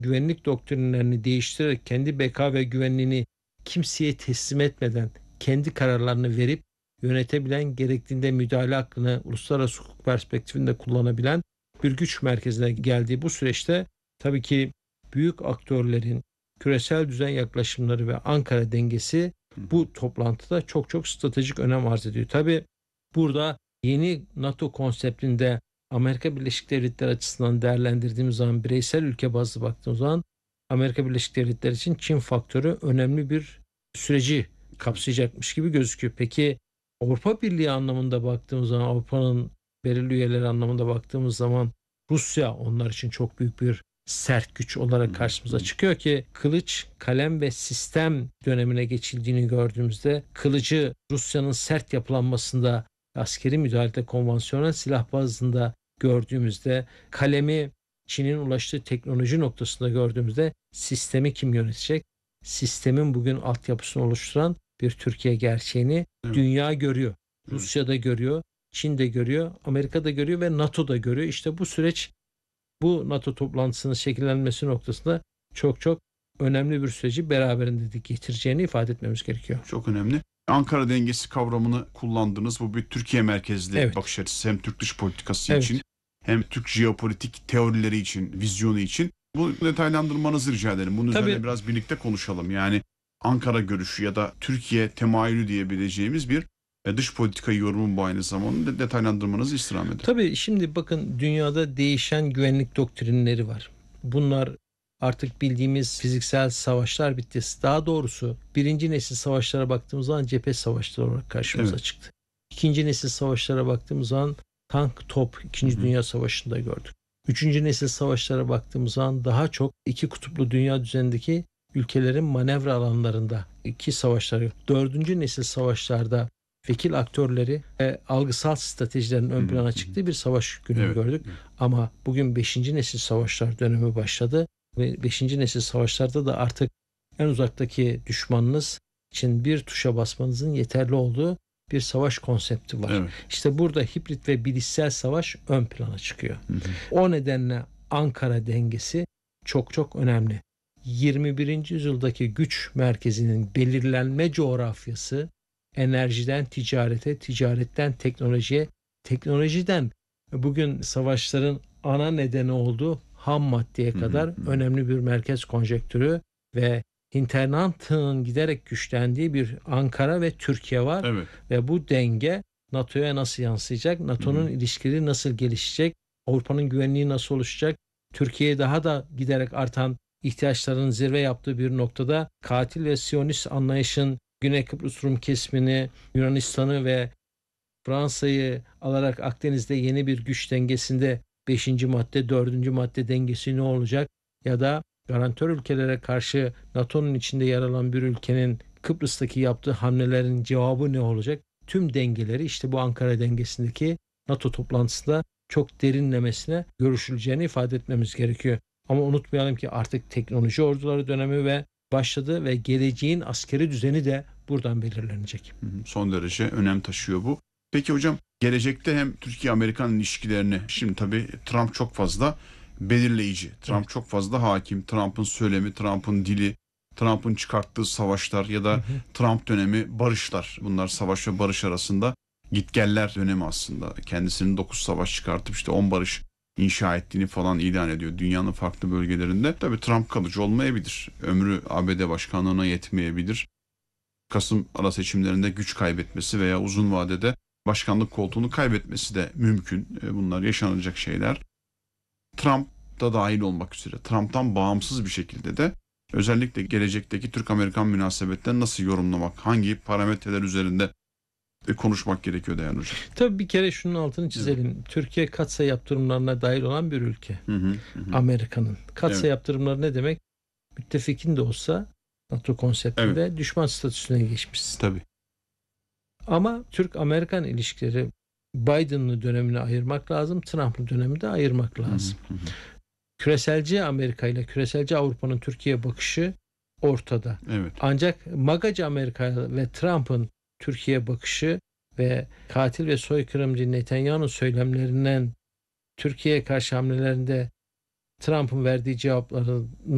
güvenlik doktrinlerini değiştirerek kendi beka ve güvenliğini kimseye teslim etmeden kendi kararlarını verip yönetebilen, gerektiğinde müdahale hakkını uluslararası hukuk perspektifinde kullanabilen bir güç merkezine geldiği bu süreçte tabii ki büyük aktörlerin küresel düzen yaklaşımları ve Ankara dengesi bu toplantıda çok çok stratejik önem arz ediyor. Tabii burada yeni NATO konseptinde Amerika Birleşik Devletleri açısından değerlendirdiğimiz zaman, bireysel ülke bazlı baktığımız zaman Amerika Birleşik Devletleri için Çin faktörü önemli bir süreci kapsayacakmış gibi gözüküyor. Peki Avrupa Birliği anlamında baktığımız zaman, Avrupa'nın belirli üyeleri anlamında baktığımız zaman Rusya onlar için çok büyük bir sert güç olarak karşımıza çıkıyor ki kılıç, kalem ve sistem dönemine geçildiğini gördüğümüzde kılıcı Rusya'nın sert yapılanmasında, askeri müdahalede, konvansiyonel silah bazında gördüğümüzde, kalemi Çin'in ulaştığı teknoloji noktasında gördüğümüzde sistemi kim yönetecek? Sistemin bugün altyapısını oluşturan bir Türkiye gerçeğini dünya görüyor. Rusya da görüyor, Çin de görüyor, Amerika da görüyor ve NATO da görüyor. İşte bu süreç, bu NATO toplantısının şekillenmesi noktasında çok çok önemli bir süreci beraberinde getireceğini ifade etmemiz gerekiyor. Çok önemli. Ankara dengesi kavramını kullandınız. Bu bir Türkiye merkezli bakış açısı. Hem Türk dış politikası için hem Türk jeopolitik teorileri için, vizyonu için. Bu detaylandırmanızı rica ederim. Bunun üzerine biraz birlikte konuşalım. Yani Ankara görüşü ya da Türkiye temayülü diyebileceğimiz bir dış politikayı yorumun bu aynı zamanda detaylandırmanızı istirham ederim. Tabii şimdi bakın, dünyada değişen güvenlik doktrinleri var. Bunlar artık bildiğimiz fiziksel savaşlar bitti. Daha doğrusu birinci nesil savaşlara baktığımız zaman cephe savaşları olarak karşımıza çıktı. İkinci nesil savaşlara baktığımız zaman tank, top, İkinci Dünya Savaşı'nda gördük. Üçüncü nesil savaşlara baktığımız zaman daha çok iki kutuplu dünya düzenindeki ülkelerin manevra alanlarında iki savaşları. Dördüncü nesil savaşlarda vekil aktörleri ve algısal stratejilerin ön plana çıktığı bir savaş günü gördük. Ama bugün 5. nesil savaşlar dönemi başladı ve 5. nesil savaşlarda da artık en uzaktaki düşmanınız için bir tuşa basmanızın yeterli olduğu bir savaş konsepti var. İşte burada hibrit ve bilişsel savaş ön plana çıkıyor. O nedenle Ankara dengesi çok çok önemli. 21. yüzyıldaki güç merkezinin belirlenme coğrafyası enerjiden ticarete, ticaretten teknolojiye, teknolojiden bugün savaşların ana nedeni olduğu ham maddeye kadar önemli bir merkez konjektürü ve internantının giderek güçlendiği bir Ankara ve Türkiye var. Ve bu denge NATO'ya nasıl yansıyacak? NATO'nun ilişkileri nasıl gelişecek? Avrupa'nın güvenliği nasıl oluşacak? Türkiye'ye daha da giderek artan ihtiyaçların zirve yaptığı bir noktada katil ve Siyonist anlayışın Güney Kıbrıs Rum kesimini, Yunanistan'ı ve Fransa'yı alarak Akdeniz'de yeni bir güç dengesinde 5. madde, 4. madde dengesi ne olacak? Ya da garantör ülkelere karşı NATO'nun içinde yer alan bir ülkenin Kıbrıs'taki yaptığı hamlelerin cevabı ne olacak? Tüm dengeleri işte bu Ankara dengesindeki NATO toplantısında çok derinlemesine görüşüleceğini ifade etmemiz gerekiyor. Ama unutmayalım ki artık teknoloji orduları dönemi ve başladı ve geleceğin askeri düzeni de buradan belirlenecek. Son derece önem taşıyor bu. Peki hocam, gelecekte hem Türkiye-Amerikan ilişkilerini, şimdi tabii Trump çok fazla belirleyici. Trump çok fazla hakim. Trump'ın söylemi, Trump'ın dili, Trump'ın çıkarttığı savaşlar ya da Trump dönemi barışlar. Bunlar savaş ve barış arasında gitgeller dönemi aslında. Kendisinin 9 savaş çıkartıp işte 10 barış inşa ettiğini falan ilan ediyor dünyanın farklı bölgelerinde. Tabii Trump kalıcı olmayabilir. Ömrü ABD başkanlığına yetmeyebilir. Kasım ara seçimlerinde güç kaybetmesi veya uzun vadede başkanlık koltuğunu kaybetmesi de mümkün. Bunlar yaşanacak şeyler. Trump da dahil olmak üzere Trump'tan bağımsız bir şekilde de özellikle gelecekteki Türk-Amerikan münasebetlerini nasıl yorumlamak, hangi parametreler üzerinde konuşmak gerekiyor değerli hocam? Tabii bir kere şunun altını çizelim. Türkiye katsayı yaptırımlarına dahil olan bir ülke. Amerika'nın. Katsayı yaptırımları ne demek? Müttefikin de olsa NATO konseptinde düşman statüsüne geçmişsin. Tabii. Ama Türk-Amerikan ilişkileri Biden'lı dönemini ayırmak lazım, Trump'lı dönemini de ayırmak lazım. Küreselci Amerika ile küreselci Avrupa'nın Türkiye bakışı ortada. Ancak MAGAcı Amerika ve Trump'ın Türkiye bakışı ve katil ve soykırımcı Netanyahu'nun söylemlerinden Türkiye'ye karşı hamlelerinde Trump'ın verdiği cevapların